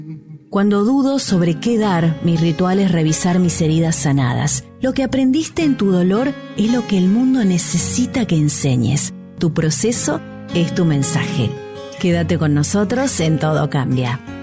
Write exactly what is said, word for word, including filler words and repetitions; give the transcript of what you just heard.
Cuando dudo sobre qué dar, mi ritual es revisar mis heridas sanadas. Lo que aprendiste en tu dolor es lo que el mundo necesita que enseñes. Tu proceso es tu mensaje. Quédate con nosotros en Todo Cambia.